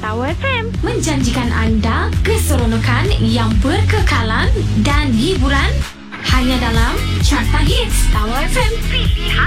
Tower FM menjanjikan anda keseronokan yang berkekalan dan hiburan hanya dalam Carta Hits Tower FM. Pilihan